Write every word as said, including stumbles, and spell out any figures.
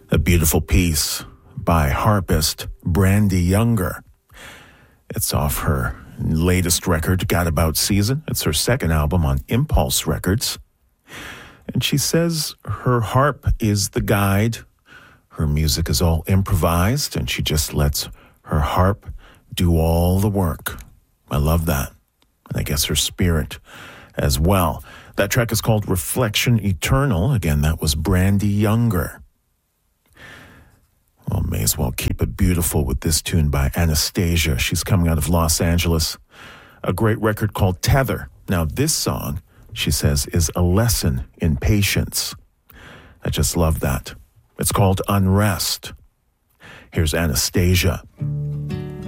A beautiful piece by harpist Brandy Younger. It's off her latest record, Got About Season. It's her second album on Impulse Records. And she says her harp is the guide. Her music is all improvised, and she just lets her harp do all the work. I love that. And I guess her spirit as well. That track is called Reflection Eternal. Again, that was Brandy Younger. Well, may as well keep it beautiful with this tune by Anastasia. She's coming out of Los Angeles. A great record called Tether. Now, this song, she says, is a lesson in patience. I just love that. It's called Unrest. Here's Anastasia.